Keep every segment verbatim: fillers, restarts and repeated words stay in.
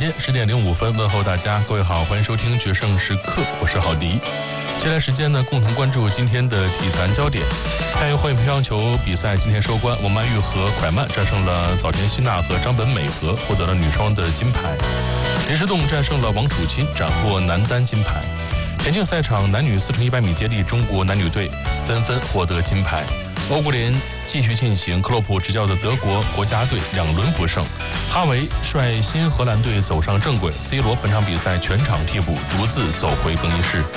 间十点零五分，问候大家，各位好，欢迎收听决胜时刻，我是郝迪。接下来时间呢，共同关注今天的体坛焦点。亚运会乒乓球比赛今天收官，王曼玉和蒯曼战胜了早田希娜和张本美和，获得了女双的金牌。林诗栋战胜了王楚钦，斩获男单金牌。田径赛场男女四乘一百米接力，中国男女队纷纷获得金牌。欧国联继续进行，克洛普执教的德国国家队两轮不胜，哈维率新荷兰队走上正轨 ，C 罗本场比赛全场替补，独自走回更衣室。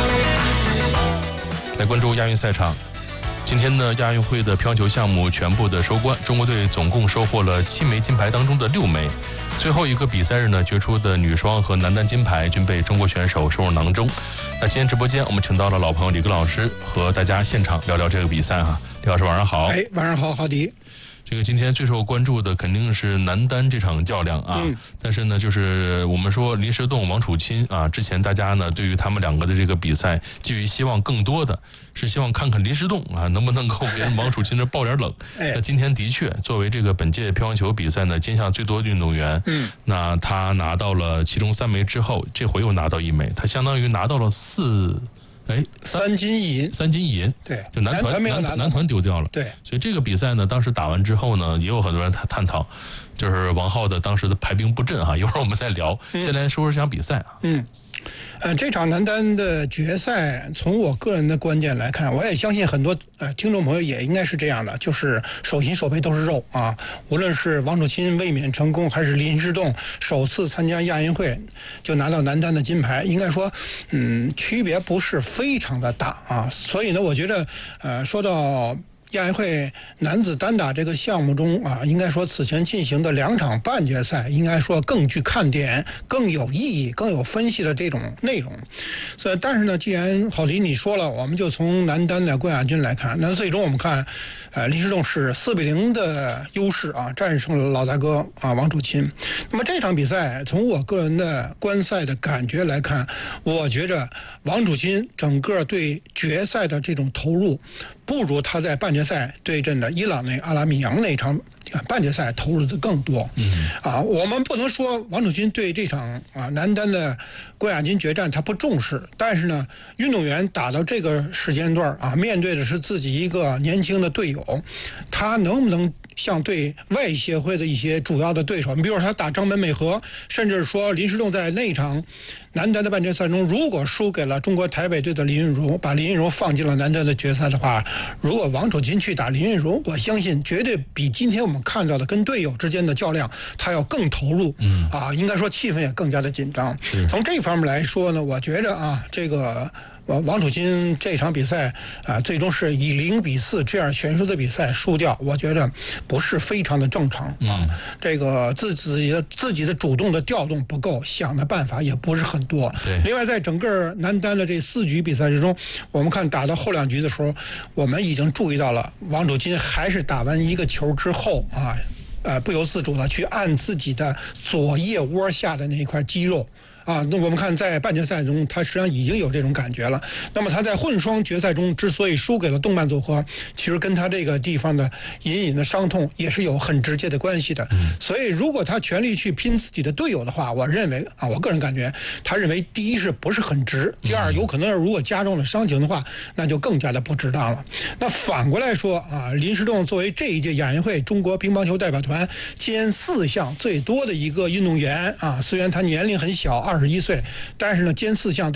来关注亚运赛场，今天呢，亚运会的乒乓球项目全部的收官，中国队总共收获了七枚金牌当中的六枚。最后一个比赛日呢，决出的女双和男单金牌均被中国选手收入囊中。那今天直播间我们请到了老朋友李根老师，和大家现场聊聊这个比赛哈。李老师晚上好。 哎，晚上好，郝迪。 这个今天最受关注的肯定是男单这场较量啊，嗯、但是呢，就是我们说林诗栋、王楚钦啊，之前大家呢对于他们两个的这个比赛寄予希望更多的是希望看看林诗栋啊能不能够给王楚钦这爆点冷。哎、那今天的确作为这个本届乒乓球比赛呢，金项最多的运动员，嗯，那他拿到了其中三枚之后，这回又拿到一枚，他相当于拿到了四。哎， 三金一银， 三金一银， 对， 就男团男男男团丢掉了， 对， 所以这个比赛呢，当时打完之后呢，也有很多人探探讨，就是王浩的当时的排兵布阵哈，一会儿我们再聊，嗯、先来说说这场比赛啊， 嗯。呃，这场男单的决赛，从我个人的观点来看，我也相信很多呃听众朋友也应该是这样的，就是手心手背都是肉啊。无论是王楚钦卫冕成功，还是林诗栋首次参加亚运会就拿到男单的金牌，应该说，嗯，区别不是非常的大啊。所以呢，我觉得，呃，说到亚运会男子单打这个项目中啊，应该说此前进行的两场半决赛，应该说更具看点、更有意义、更有分析的这种内容。所以，但是呢，既然郝迪你说了，我们就从男单的冠亚军来看，那最终我们看，呃，林诗栋是四比零的优势啊，战胜了老大哥啊王楚钦。那么这场比赛，从我个人的观赛的感觉来看，我觉着王楚钦整个对决赛的这种投入，不如他在半决赛对阵的伊朗那阿拉米扬那场半决赛投入的更多。嗯，啊，我们不能说王楚钦对这场啊男单的冠亚军决战他不重视，但是呢，运动员打到这个时间段啊，面对的是自己一个年轻的队友，他能不能像对外协会的一些主要的对手，你比如说他打张本美和，甚至说林诗栋在那场男单的半决赛中，如果输给了中国台北队的林昀儒，把林昀儒放进了男单的决赛的话，如果王楚钦去打林昀儒，我相信绝对比今天我们看到的跟队友之间的较量，他要更投入。嗯，啊，应该说气氛也更加的紧张。从这方面来说呢，我觉得啊，这个。王王楚钦这场比赛啊，最终是以零比四这样悬殊的比赛输掉，我觉得不是非常的正常啊。嗯、这个自己的自己的主动的调动不够，想的办法也不是很多。对。另外，在整个男单的这四局比赛之中，我们看打到后两局的时候，我们已经注意到了王楚钦还是打完一个球之后啊，呃，不由自主的去按自己的左腋窝下的那一块肌肉。啊，那我们看在半决赛中，他实际上已经有这种感觉了。那么他在混双决赛中之所以输给了动漫组合，其实跟他这个地方的隐隐的伤痛也是有很直接的关系的。所以如果他全力去拼自己的队友的话，我认为啊，我个人感觉，他认为第一是不是很值，第二有可能如果加重了伤情的话，那就更加的不值当了。那反过来说啊，林诗栋作为这一届亚运会中国乒乓球代表团兼四项最多的一个运动员啊，虽然他年龄很小，二十一岁，但是呢，兼四项对